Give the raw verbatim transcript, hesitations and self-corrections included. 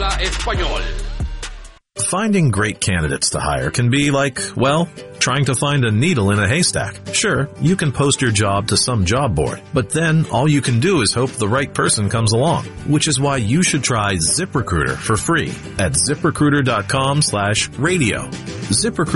Habla Español. Finding great candidates to hire can be like, well, trying to find a needle in a haystack. Sure, you can post your job to some job board, but then all you can do is hope the right person comes along, which is why you should try ZipRecruiter for free at zip recruiter dot com slash radio. ZipRecruiter